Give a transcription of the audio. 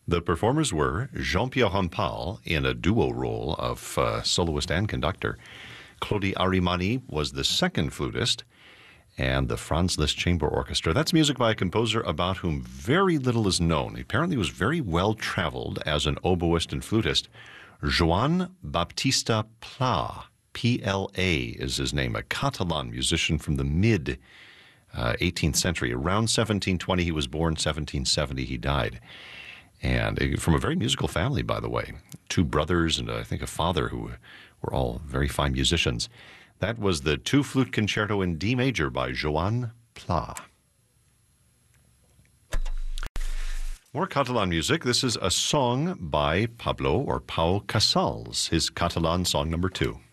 The performers were Jean-Pierre Rampal in a duo role of soloist and conductor. Claudie Arimani was the second flutist, and the Franz Liszt Chamber Orchestra. That's music by a composer about whom very little is known. He apparently was very well traveled as an oboist and flutist. Joan Baptista Pla, P-L-A is his name, a Catalan musician from the mid 18th century. Around 1720 he was born, 1770 he died. And from a very musical family, by the way. Two brothers and I think a father who were all very fine musicians. That was the Two-Flute Concerto in D major by Joan Pla. More Catalan music. This is a song by Pablo or Pau Casals, his Catalan song number 2.